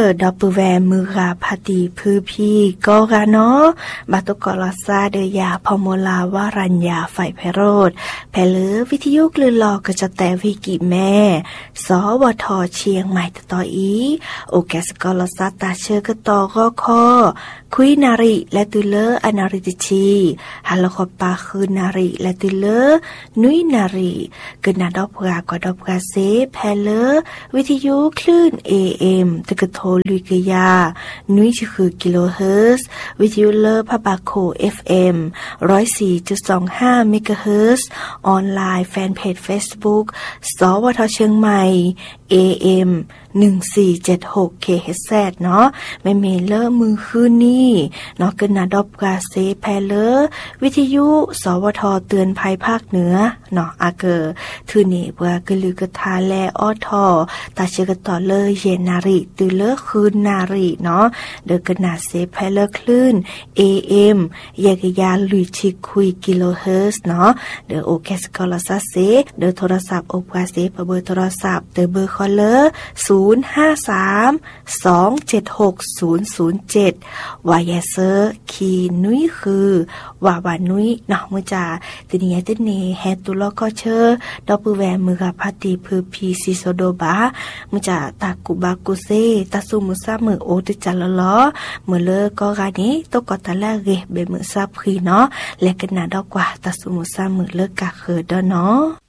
ดอปแวมือกาพาติพือพี่ก็กาเนาะบาตุกอลอซาเดยาพอมลาวารัญญาไฟไพโรธแพลือวิทยุกลือหลอกก็จะแต่วิกิแม่สวทเชียงใหม่ต่ออีโอแกสกอลอซาตาเชอก็ต่อก็คอคุยนาริและตุเลออนาริติชีฮัลโลคอปาคือนาริและตุเลอนุยนาริกนาดอกกากอดอกกาเซแพเลอวิทยุคลื่น AM ตะกะโทลุยกยานุยคือกิโลเฮิรตซ์วิทยุเลอพะบาโค FM 104.25 เมกะเฮิรตซ์ออนไลน์แฟนเพจ Facebook สวทเชียงใหม่ AM 1476 KHZ เนาะไม่มีเลอมือคืนนี้เนาะกนาดอกกาเซแพเลอวิทยุสวทเตือนภัยภาคเหนือเนาะอาเกอทือนี่เพื่อกลือกะทาแลออทอตาเชกะต่อเลยเยนาริตือเลอคืนนาริเนาะเดอกนาเซแพเลอคลื่น AM ยากยาลุยชิคุยกิโลเฮิรตซ์เนาะเดอโอเคสกอลาซาเซเดอโทรศัพท์โอกาเซเบอร์โทรศัพท์เดอเบอร์คอลเลอร์053-276-007วายาเซอร์คีนุยคือวาวานุยเนาะมื้อจาตินิยะติเนแฮตุลอก็เชอดอปือแวมือกาพาติพือพีซิโซโดบามื้อจาตากุบากุเซตาซุมุซามือโอติจาลลอมื้อเลอก็กานี้ตกอตะละเกเบมื้อซาพรีเนาะและกะนาดอกกว่าตาซุมุซามือเลกะเคอดอเนาะ